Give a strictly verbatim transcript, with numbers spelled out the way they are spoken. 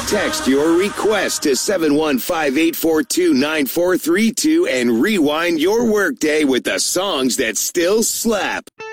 Text your request to seven one five, eight four two, nine four three two and rewind your workday with the songs that still slap.